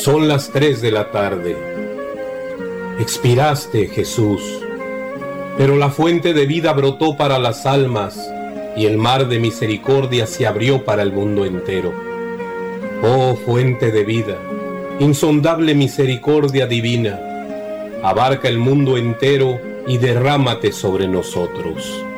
Son las 3 de la tarde. Expiraste, Jesús, pero la fuente de vida brotó para las almas y el mar de misericordia se abrió para el mundo entero. Oh fuente de vida, insondable misericordia divina, abarca el mundo entero y derrámate sobre nosotros.